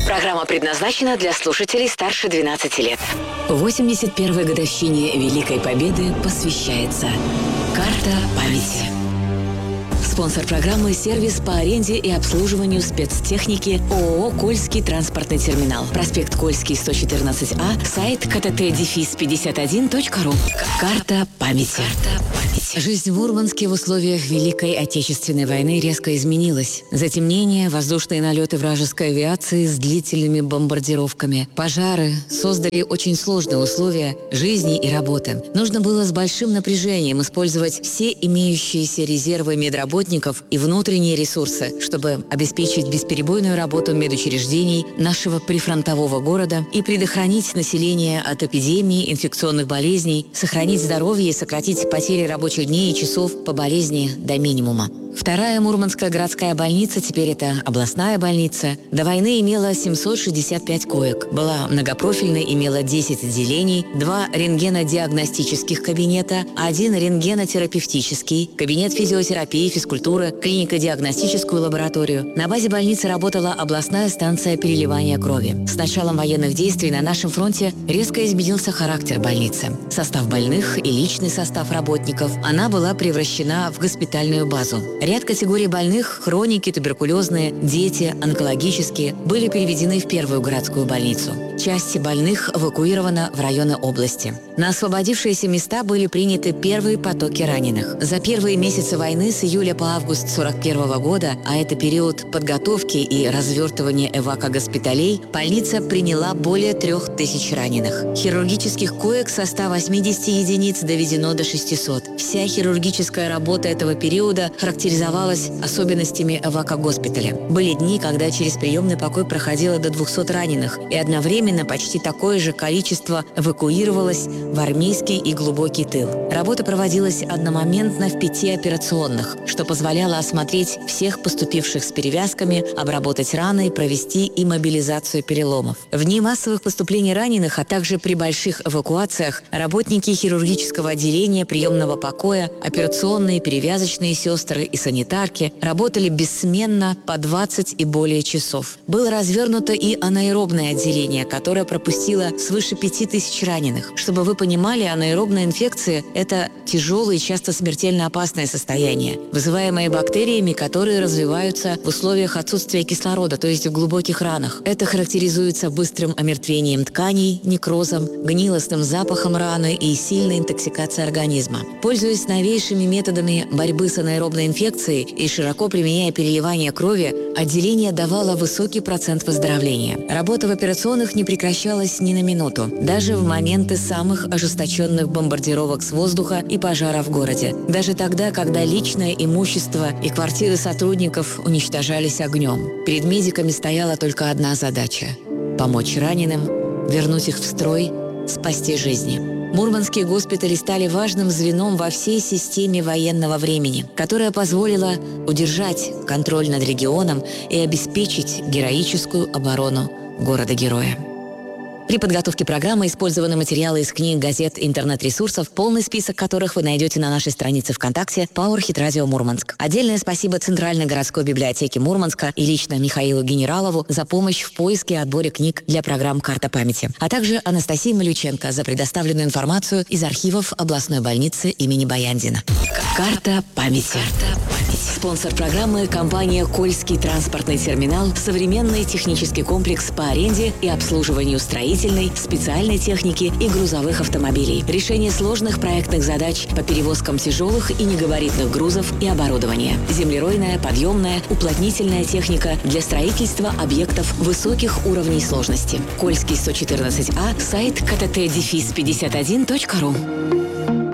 Программа предназначена для слушателей старше 12 лет. 81-й годовщине Великой Победы посвящается «Карта памяти». Спонсор программы – сервис по аренде и обслуживанию спецтехники ООО «Кольский транспортный терминал». Проспект Кольский, 114А, сайт ktt-51.ru. Карта памяти. Жизнь в Мурманске в условиях Великой Отечественной войны резко изменилась. Затемнение, воздушные налеты вражеской авиации с длительными бомбардировками, пожары создали очень сложные условия жизни и работы. Нужно было с большим напряжением использовать все имеющиеся резервы медработников и внутренние ресурсы, чтобы обеспечить бесперебойную работу медучреждений нашего прифронтового города и предохранить население от эпидемии, инфекционных болезней, сохранить здоровье и сократить потери рабочих дней и часов по болезни до минимума. Вторая Мурманская городская больница, теперь это областная больница, до войны имела 765 коек, была многопрофильной, имела 10 отделений, 2 рентгенодиагностических кабинета, 1 рентгенотерапевтический, кабинет физиотерапии, физкультуры, клинико-диагностическую лабораторию. На базе больницы работала областная станция переливания крови. С началом военных действий на нашем фронте резко изменился характер больницы. Состав больных и личный состав работников, она была превращена в госпитальную базу. Ряд категорий больных, хроники, туберкулезные, дети, онкологические, были переведены в первую городскую больницу. Часть больных эвакуирована в районы области. На освободившиеся места были приняты первые потоки раненых. За первые месяцы войны с июля по август 1941 года, а это период подготовки и развертывания эвакогоспиталей, больница приняла более 3000 раненых. Хирургических коек со 180 единиц доведено до 600. Вся хирургическая работа этого периода характеризовалась особенностями эвакогоспиталя. Были дни, когда через приемный покой проходило до 200 раненых, и одновременно почти такое же количество эвакуировалось в армейский и глубокий тыл. Работа проводилась одномоментно в 5 операционных, что позволяло осмотреть всех поступивших с перевязками, обработать раны и провести иммобилизацию переломов. В дни массовых поступлений раненых, а также при больших эвакуациях, работники хирургического отделения, приемного покоя, операционные, перевязочные сестры и санитарки работали бессменно по 20 и более часов. Было развернуто и анаэробное отделение, которое пропустило свыше 5000 раненых. Чтобы вы понимали, анаэробная инфекция – это тяжелое и часто смертельно опасное состояние, вызываемое бактериями, которые развиваются в условиях отсутствия кислорода, то есть в глубоких ранах. Это характеризуется быстрым омертвением тканей, некрозом, гнилостным запахом раны и сильной интоксикацией организма. Пользуясь новейшими методами борьбы с анаэробной инфекцией и широко применяя переливание крови, отделение давало высокий процент выздоровления. Работа в операционных не прекращалась ни на минуту, даже в моменты самых ожесточенных бомбардировок с воздуха и пожаров в городе. Даже тогда, когда личное имущество и квартиры сотрудников уничтожались огнем. Перед медиками стояла только одна задача – помочь раненым, вернуть их в строй, спасти жизни. Мурманские госпитали стали важным звеном во всей системе военного времени, которая позволила удержать контроль над регионом и обеспечить героическую оборону города-героя. При подготовке программы использованы материалы из книг, газет, интернет-ресурсов, полный список которых вы найдете на нашей странице ВКонтакте PowerHit Radio Мурманск. Отдельное спасибо Центральной городской библиотеке Мурманска и лично Михаилу Генералову за помощь в поиске и отборе книг для программ «Карта памяти», а также Анастасии Малюченко за предоставленную информацию из архивов областной больницы имени Баяндина. Карта памяти. Спонсор программы – компания «Кольский транспортный терминал», современный технический комплекс по аренде и обслуживанию строительной, специальной техники и грузовых автомобилей. Решение сложных проектных задач по перевозкам тяжелых и негабаритных грузов и оборудования. Землеройная, подъемная, уплотнительная техника для строительства объектов высоких уровней сложности. Кольский 114А, сайт ktt-51.ru.